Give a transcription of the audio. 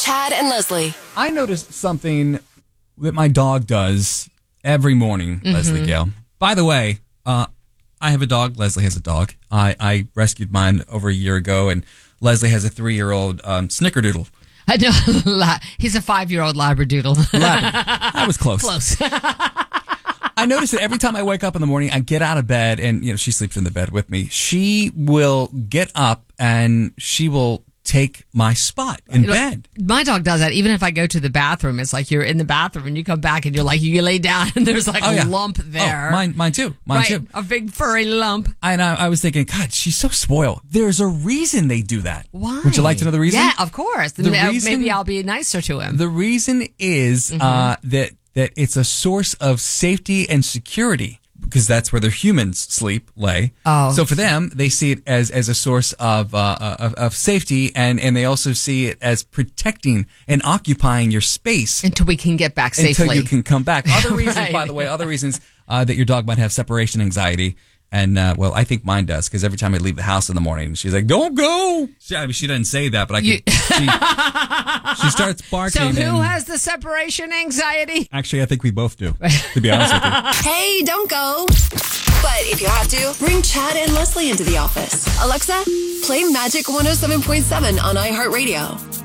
Chad and Leslie. I noticed something that my dog does every morning, Leslie Gale. By the way, I have a dog. Leslie has a dog. I rescued mine over a year ago, and Leslie has a 3-year-old snickerdoodle. I know. He's a 5-year-old Labradoodle. I was close. I notice that every time I wake up in the morning, I get out of bed, and she sleeps in the bed with me. She will get up and she will take my spot in bed. My dog does that. Even if I go to the bathroom, it's like you're in the bathroom and you come back and you're like, you lay down and there's like a lump there. Oh, mine too. Mine too. A big furry lump. And I was thinking, God, she's so spoiled. There's a reason they do that. Why? Would you like to know the reason? Yeah, of course. Maybe I'll be nicer to him. The reason is that it's a source of safety and security, because that's where their humans lay. Oh. So for them, they see it as a source of safety, and they also see it as protecting and occupying your space. Until we can get back safely. Until you can come back. Other reasons, Right. by the way, that your dog might have separation anxiety. And, I think mine does, because every time I leave the house in the morning, she's like, don't go. She doesn't say that, but she starts barking. So who has the separation anxiety? Actually, I think we both do, to be honest with you. Hey, don't go. But if you have to, bring Chad and Leslie into the office. Alexa, play Magic 107.7 on iHeartRadio.